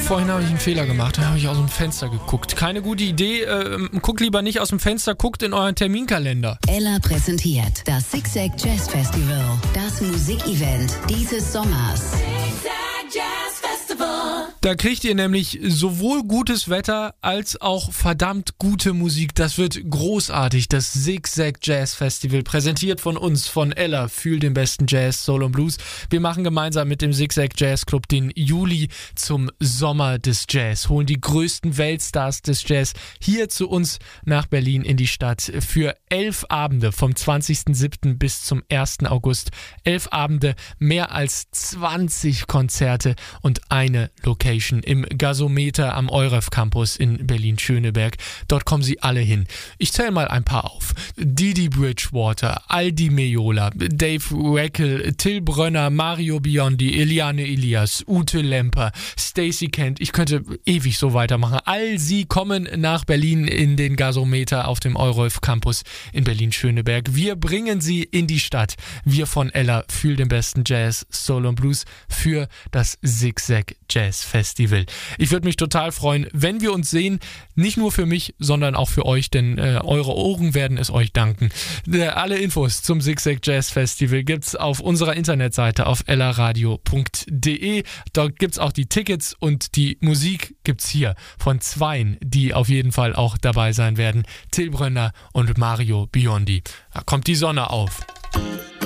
Vorhin habe ich einen Fehler gemacht, da habe ich aus dem Fenster geguckt. Keine gute Idee, guckt lieber nicht aus dem Fenster, guckt in euren Terminkalender. Ella präsentiert das Zigzag Jazz Festival, das Musikevent dieses Sommers. Da kriegt ihr nämlich sowohl gutes Wetter als auch verdammt gute Musik. Das wird großartig. Das Zigzag Jazz Festival, präsentiert von uns, von Ella, Fühl den besten Jazz, Soul und Blues. Wir machen gemeinsam mit dem Zigzag Jazz Club den Juli zum Sommer des Jazz. Holen die größten Weltstars des Jazz hier zu uns nach Berlin in die Stadt für 11 Abende vom 20.07. bis zum 1. August. 11 Abende, mehr als 20 Konzerte und eine Location im Gasometer am Euref Campus in Berlin-Schöneberg. Dort kommen sie alle hin. Ich zähle mal ein paar auf. Didi Bridgewater, Aldi Meola, Dave Weckl, Till Brönner, Mario Biondi, Eliane Elias, Ute Lemper, Stacey Kent. Ich könnte ewig so weitermachen. All sie kommen nach Berlin in den Gasometer auf dem Euref Campus in Berlin-Schöneberg. Wir bringen sie in die Stadt. Wir von Ella, Fühl den besten Jazz, Soul und Blues für das Zigzag Jazz Festival. Ich würde mich total freuen, wenn wir uns sehen, nicht nur für mich, sondern auch für euch, denn eure Ohren werden es euch danken. Alle Infos zum Zigzag Jazz Festival gibt's auf unserer Internetseite auf ellaradio.de. Dort gibt's auch die Tickets und die Musik gibt's hier von zweien, die auf jeden Fall auch dabei sein werden. Till Brönner und Mario Biondi. Da kommt die Sonne auf.